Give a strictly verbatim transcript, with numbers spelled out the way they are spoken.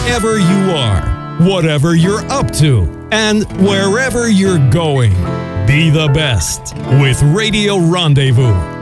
wherever you are, whatever you're up to, and wherever you're going. Be the best with Radio Rendezvous.